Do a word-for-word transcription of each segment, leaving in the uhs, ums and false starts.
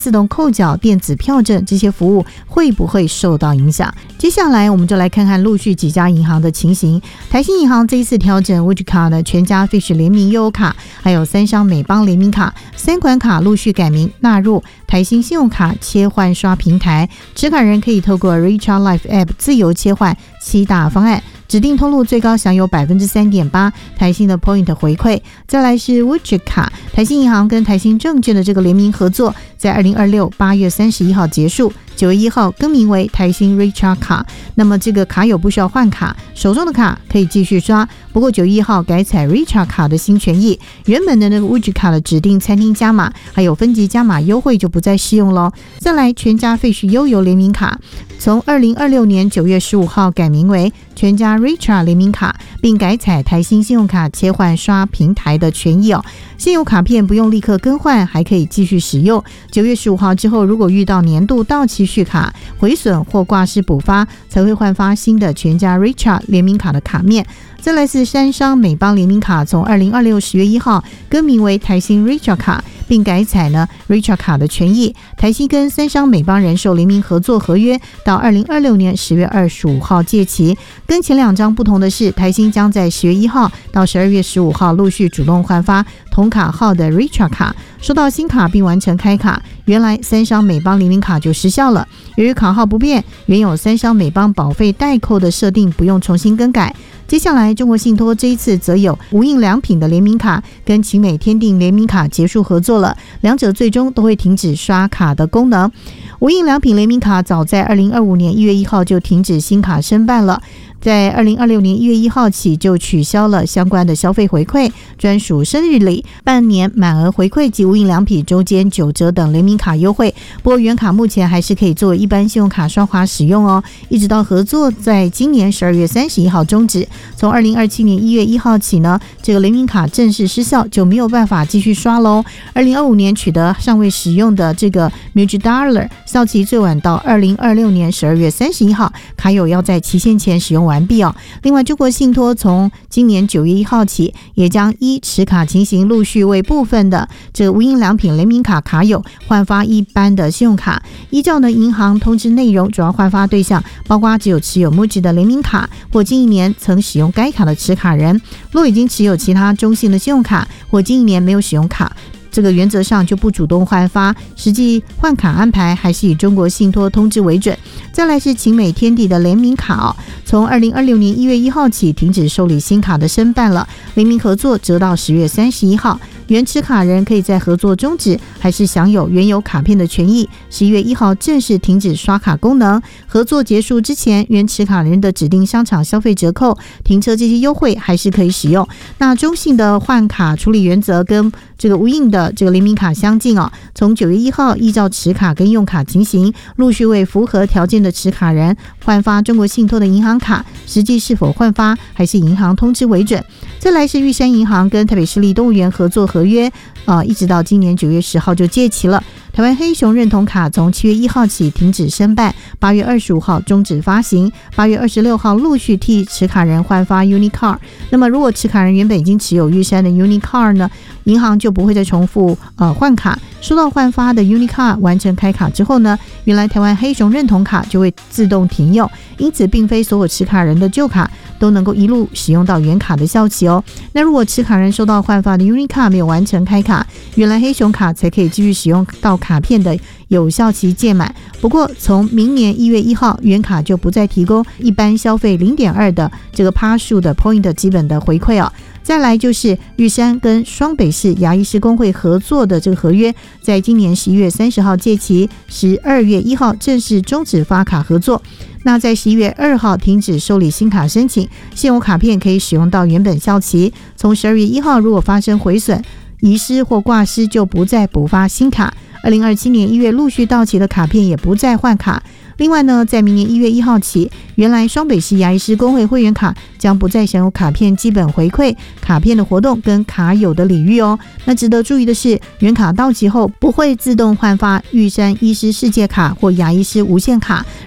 自动扣缴、电子票证这些服务会不会受到影响？接下来我们就来看看陆续几家银行的情形。台新银行这一次调整 Wood 卡的全家 Fish 联名悠游卡，还有三商美邦联名卡三款卡陆续改名纳入台新信用卡切换刷平台，持卡人可以透过 Richart Life App 自由切换七大方案，指定通路最高享有 百分之三点八 台新的 Point 回馈。再来是 Wood 卡，台新银行跟台新证券的这个联名合作，在二零二六八月三十一号结束，九月一号更名为台新 Richart 卡。那么这个卡友不需要换卡，手中的卡可以继续刷，不过九月一号改采 Richart 卡的新权益，原本的那个 Wood 卡的指定餐厅加码还有分级加码优惠就不再适用咯。再来全家 Fish 悠游联名卡，从二零二六年九月十五号改名为全家 Richart 联名卡，并改采台新信用卡切换刷平台的权益哦。现有卡片不用立刻更换，还可以继续使用。九月十五号之后，如果遇到年度到期续卡、毁损或挂失补发，才会换发新的全家 Richart 联名卡的卡面。再来是三商美邦联名卡，从二零二六十月一号更名为台新 Richart 卡，并改采呢 Richart 卡的权益。台新跟三商美邦人寿联名合作合约到二零二六年十月二十五号届期。跟前两张不同的是，台新将在十月一号到十二月十五号陆续主动换发同卡号的 Richart 卡，收到新卡并完成开卡，原来三商美邦联名卡就失效了。由于卡号不变，原有三商美邦保费代扣的设定不用重新更改。接下来中国信托这一次则有无印良品的联名卡跟奇美天定联名卡结束合作了，两者最终都会停止刷卡的功能。无印良品联名卡早在二零二五年一月一号就停止新卡申办了，在二零二六年一月一号起就取消了相关的消费回馈、专属生日礼、半年满额回馈及无印良品周间九折等联名卡优惠。不过原卡目前还是可以作为一般信用卡刷滑使用哦，一直到合作在今年十二月三十一号终止。从二零二七年一月一号起呢，这个联名卡正式失效，就没有办法继续刷喽。二零二五年取得尚未使用的这个 Muji Dollar 效期最晚到二零二六年十二月三十一号，卡友要在期限前使用完毕哦。另外，中国信托从今年九月一号起，也将依持卡情形陆续为部分的这个无印良品联名卡卡友换发一般的信用卡。依照呢银行通知内容，主要换发对象包括只有持有 Muji 的联名卡或近一年曾使用该卡的持卡人，若已经持有其他中信的信用卡或近一年没有使用卡，这个原则上就不主动换发，实际换卡安排还是以中国信托通知为准。再来是奇美天地的联名卡哦，从二零二六年一月一号起停止受理新卡的申办了，联名合作折到十月三十一号。原持卡人可以在合作终止还是享有原有卡片的权益，十一月一号正式停止刷卡功能。合作结束之前，原持卡人的指定商场消费折扣、停车这些优惠还是可以使用。那中信的换卡处理原则跟这个无印的这个联名卡相近哦，从九月一号依照持卡跟用卡情形，陆续为符合条件的持卡人换发中国信托的银行卡，实际是否换发还是银行通知为准。再来是玉山银行跟台北市立动物园合作合约，呃，一直到今年九月十号就届期了。台湾黑熊认同卡从七月一号起停止申办，八月二十五号终止发行，八月二十六号陆续替持卡人换发 Unicard。那么如果持卡人原本已经持有玉山的 Unicard 呢，银行就不会再重复呃换卡。收到换发的 Unicard 完成开卡之后呢，原来台湾黑熊认同卡就会自动停用，因此并非所有持卡人的旧卡都能够一路使用到原卡的效期哦。那如果持卡人收到换发的 Unicard 没有完成开卡，原来黑熊卡才可以继续使用到卡片的有效期届满。不过从明年一月一号，原卡就不再提供一般消费 零点二 的这个趴数的 point 基本的回馈哦。再来就是玉山跟双北市牙医师公会合作的这个合约，在今年十一月三十号届期，十二月一号正式终止发卡合作。那在十一月二号停止受理新卡申请，现有卡片可以使用到原本效期。从十二月一号如果发生毁损、遗失或挂失，就不再补发新卡。二零二七年一月陆续到期的卡片也不再换卡。另外呢，在明年一月一号起，原来双北市牙医师公会会员卡将不再享有卡片基本回馈、卡片的活动跟卡友的礼遇哦。那值得注意的是，原卡到期后不会自动换发玉山医师世界卡或牙医师无限卡，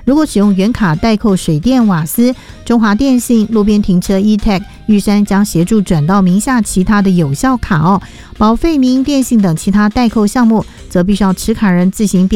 如果使用原卡代扣水电瓦斯，中华电信、路边停车 E-Tag、玉山将协助转到名下其他的有效卡哦。保费、民营电信等其他代扣项目，则必须要持卡人自行